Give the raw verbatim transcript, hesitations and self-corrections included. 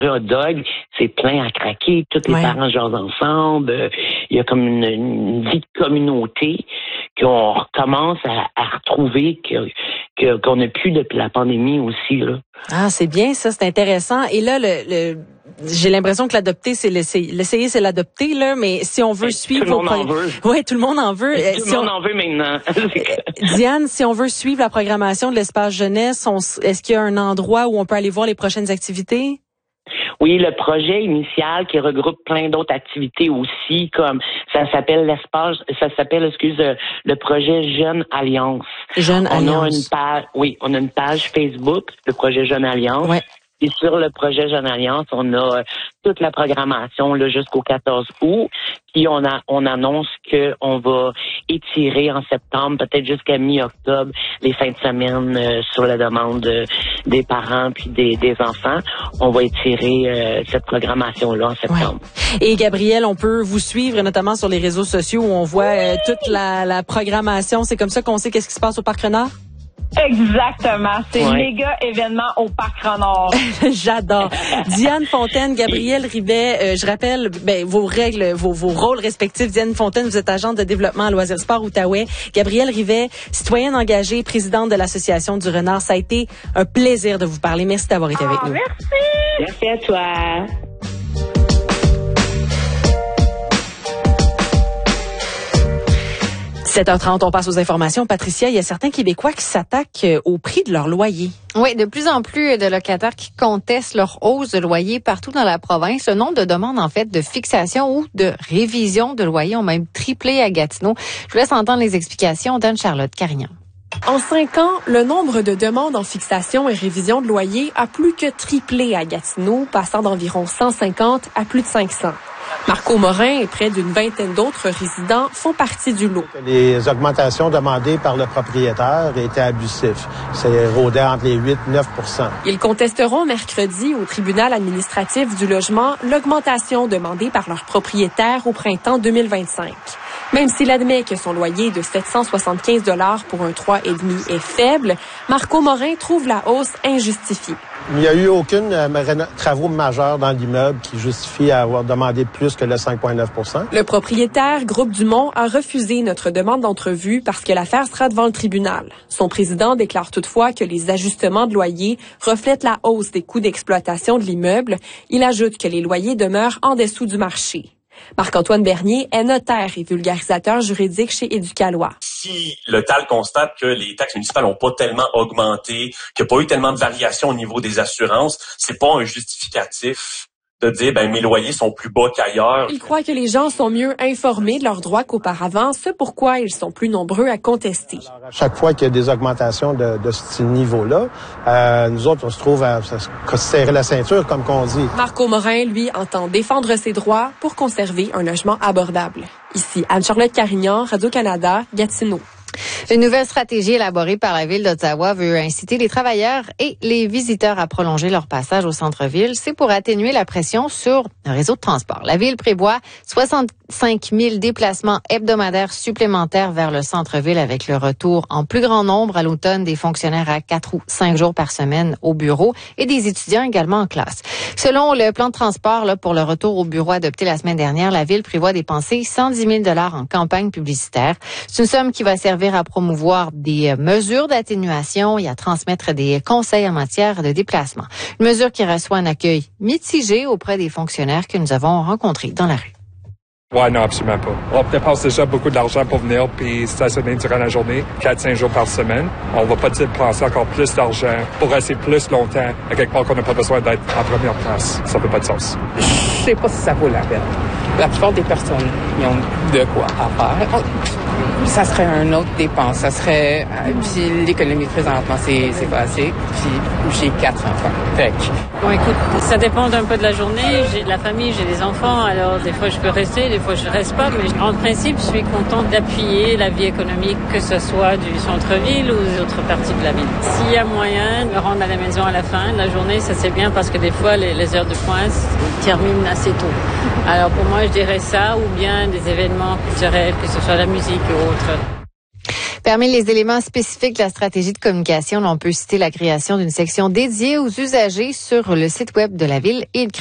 hot dog, c'est plein à craquer. Tous les ouais. parents jasent ensemble. Il y a comme une, une vie de communauté qu'on recommence à, à retrouver, que, que, qu'on n'a plus depuis la pandémie aussi, là. Ah, c'est bien ça, c'est intéressant. Et là, le, le j'ai l'impression que l'adopter, c'est l'essayer. L'essayer, c'est l'adopter, là, mais si on veut et suivre... Tout le monde pro... en veut. Oui, tout le monde en veut. Et tout si le monde on... en veut maintenant. Diane, si on veut suivre la programmation de l'espace jeunesse, on... est-ce qu'il y a un endroit où on peut aller voir les prochaines activités? Oui, le projet initial qui regroupe plein d'autres activités aussi, comme ça s'appelle l'espace, ça s'appelle, excuse, le projet Jeune Alliance. Jeune on Alliance. A une page, oui, on a une page Facebook, le projet Jeune Alliance. Ouais. Et sur le projet Jeune Alliance, on a euh, toute la programmation là jusqu'au quatorze août. Puis on a on annonce que on va étirer en septembre, peut-être jusqu'à mi-octobre, les fins de semaine euh, sur la demande euh, des parents puis des, des enfants. On va étirer euh, cette programmation-là en septembre. Ouais. Et Gabrielle, on peut vous suivre notamment sur les réseaux sociaux où on voit euh, toute la, la programmation. C'est comme ça qu'on sait qu'est-ce qui se passe au Parc Renard? Exactement. C'est un ouais. méga événement au Parc Renard. J'adore. Diane Fontaine, Gabrielle Rivet, euh, je rappelle ben, vos règles, vos, vos rôles respectifs. Diane Fontaine, vous êtes agente de développement à Loisirs Sport Outaouais. Gabrielle Rivet, citoyenne engagée, présidente de l'Association du Renard. Ça a été un plaisir de vous parler. Merci d'avoir été oh, avec nous. Merci. Merci à toi. sept heures trente, on passe aux informations. Patricia, il y a certains Québécois qui s'attaquent au prix de leur loyer. Oui, de plus en plus de locataires qui contestent leur hausse de loyer partout dans la province. Le nombre de demandes, en fait, de fixation ou de révision de loyer ont même triplé à Gatineau. Je vous laisse entendre les explications d'Anne-Charlotte Carignan. En cinq ans, le nombre de demandes en fixation et révision de loyer a plus que triplé à Gatineau, passant d'environ cent cinquante à plus de cinq cents. Marco Morin et près d'une vingtaine d'autres résidents font partie du lot. Les augmentations demandées par le propriétaire étaient abusives. C'est rôdait entre les huit et neuf pour cent. Ils contesteront mercredi au tribunal administratif du logement l'augmentation demandée par leur propriétaire au printemps deux mille vingt-cinq. Même s'il admet que son loyer de sept cent soixante-quinze dollars pour un trois virgule cinq est faible, Marco Morin trouve la hausse injustifiée. Il n'y a eu aucune euh, travaux majeurs dans l'immeuble qui justifie avoir demandé plus que le cinq virgule neuf pour cent. Le propriétaire, Groupe Dumont, a refusé notre demande d'entrevue parce que l'affaire sera devant le tribunal. Son président déclare toutefois que les ajustements de loyer reflètent la hausse des coûts d'exploitation de l'immeuble. Il ajoute que les loyers demeurent en dessous du marché. Marc-Antoine Bernier est notaire et vulgarisateur juridique chez Éducalois. Si le T A L constate que les taxes municipales n'ont pas tellement augmenté, qu'il n'y a pas eu tellement de variations au niveau des assurances, c'est pas un justificatif de dire ben mes loyers sont plus bas qu'ailleurs. Il croit que les gens sont mieux informés de leurs droits qu'auparavant, ce pourquoi ils sont plus nombreux à contester. Alors, à chaque fois qu'il y a des augmentations de, de ce niveau-là, euh, nous autres, on se trouve à, à se serrer la ceinture, comme qu'on dit. Marco Morin, lui, entend défendre ses droits pour conserver un logement abordable. Ici, Anne-Charlotte Carignan, Radio-Canada, Gatineau. Une nouvelle stratégie élaborée par la Ville d'Ottawa veut inciter les travailleurs et les visiteurs à prolonger leur passage au centre-ville. C'est pour atténuer la pression sur le réseau de transport. La Ville prévoit soixante-cinq mille déplacements hebdomadaires supplémentaires vers le centre-ville avec le retour en plus grand nombre à l'automne des fonctionnaires à quatre ou cinq jours par semaine au bureau et des étudiants également en classe. Selon le plan de transport là, pour le retour au bureau adopté la semaine dernière, la Ville prévoit dépenser cent dix mille dollars en campagne publicitaire. C'est une somme qui va servir à promouvoir des mesures d'atténuation et à transmettre des conseils en matière de déplacement. Une mesure qui reçoit un accueil mitigé auprès des fonctionnaires que nous avons rencontrés dans la rue. Ouais, non, absolument pas. On dépense déjà beaucoup d'argent pour venir puis stationner durant la journée, quatre cinq jours par semaine. On va pas dépenser encore plus d'argent pour rester plus longtemps à quelque part qu'on n'a pas besoin d'être en première place. Ça fait pas de sens. Je sais pas si ça vaut la peine. La plupart des personnes, ils ont de quoi à faire. Ça serait un autre dépense. Ça serait... Puis l'économie présentement, c'est, c'est pas assez. Puis j'ai quatre enfants. Fait que... Bon, écoute, ça dépend un peu de la journée. J'ai de la famille, j'ai des enfants. Alors, des fois, je peux rester, des fois, je reste pas. Mais en principe, je suis contente d'appuyer la vie économique, que ce soit du centre-ville ou des autres parties de la ville. S'il y a moyen de me rendre à la maison à la fin de la journée, ça c'est bien parce que des fois, les, les heures de pointe terminent assez tôt. Alors, pour moi, je dirais ça ou bien des événements culturels, que ce soit la musique ou autre. Parmi les éléments spécifiques de la stratégie de communication, on peut citer la création d'une section dédiée aux usagers sur le site web de la ville et une